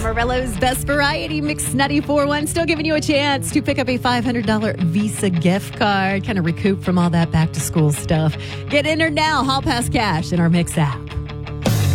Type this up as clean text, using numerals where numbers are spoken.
Amarillo's Best Variety Mix 94.1 still giving you a chance to pick up a $500 Visa gift card, kind of recoup from all that back to school stuff. Get entered now, Hall Pass Cash in our Mix app.